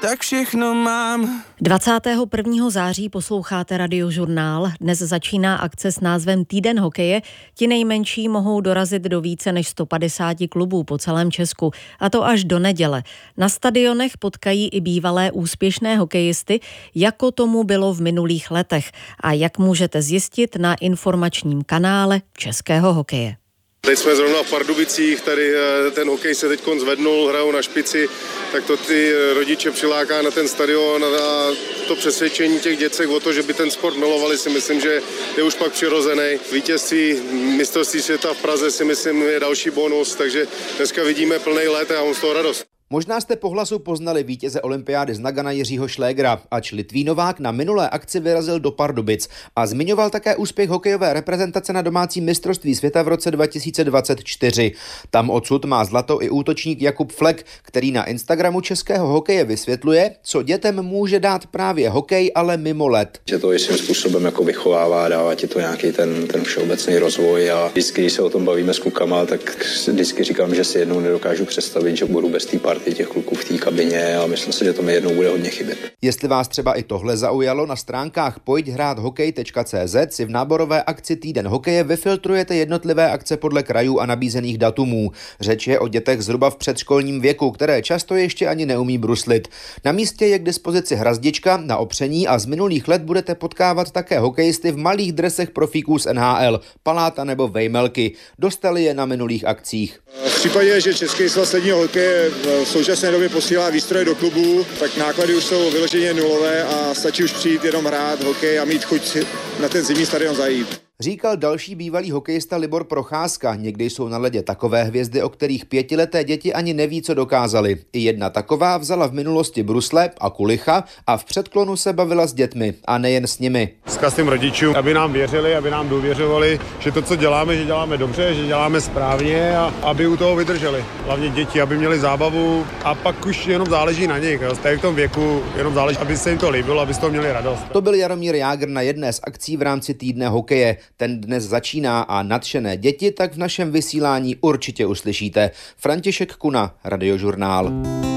tak všechno mám. 21. září posloucháte Radiožurnál. Dnes začíná akce s názvem Týden hokeje. Ti nejmenší mohou dorazit do více než 150 klubů po celém Česku, a to až do neděle. Na stadionech potkají i bývalé úspěšné hokejisty, jako tomu bylo v minulých letech. A jak můžete zjistit na informačním kanále Českého hokeje. Teď jsme zrovna v Pardubicích, tady ten hokej se teď zvednul, hrajou na špici, tak to ty rodiče přiláká na ten stadion a to přesvědčení těch děcek o to, že by ten sport milovali, si myslím, že je už pak přirozený. Vítězství mistrovství světa v Praze si myslím je další bonus, takže dneska vidíme plný let a já mám z toho radost. Možná jste po hlasu poznali vítěze olympiády z Nagana Jiřího Šlégra, ač Litvínovák na minulé akci vyrazil do Pardubic a zmiňoval také úspěch hokejové reprezentace na domácím mistrovství světa v roce 2024. Tam odsud má zlato i útočník Jakub Flek, který na Instagramu českého hokeje vysvětluje, co dětem může dát právě hokej, ale mimo led. Že to svým způsobem jako vychovává, dává ti to nějaký ten všeobecný rozvoj a vždycky, když se o tom bavíme s klukama, tak vždycky říkám, že si jednou nedokážu představit, že budu bez té party těch kluků v té kabině a myslím si, že to mi jednou bude hodně chybět. Jestli vás třeba i tohle zaujalo, na stránkách pojďhráthokej.cz si v náborové akci Týden hokeje vyfiltrujete jednotlivé akce podle krajů a nabízených datumů. Řeč je o dětech zhruba v předškolním věku, které často ještě ani neumí bruslit. Na místě je k dispozici hrazdička na opření a z minulých let budete potkávat také hokejisty v malých dresech profíků z NHL, Paláta nebo Vejmelky. Dostali je na minulých akcích. V případě, že Český svaz ledního hokeje v současné době posílá výstroje do klubu, tak náklady už jsou vyloženě nulové a stačí už přijít jenom hrát hokej a mít chuť na ten zimní stadion zajít. Říkal další bývalý hokejista Libor Procházka. Někdy jsou na ledě takové hvězdy, o kterých 5leté děti ani neví, co dokázali. I jedna taková vzala v minulosti brusle a kulicha a v předklonu se bavila s dětmi a nejen s nimi. Vzkaz těm rodičům, aby nám věřili, aby nám důvěřovali, že to, co děláme, že děláme dobře, že děláme správně a aby u toho vydrželi. Hlavně děti, aby měli zábavu a pak už jenom záleží na nich. Tady v tom věku jenom záleží, aby se jim to líbilo, aby z toho měli radost. To byl Jaromír Jágr na jedné z akcí v rámci Týdne hokeje. Ten dnes začíná a nadšené děti tak v našem vysílání určitě uslyšíte. František Kuna, Radiožurnál.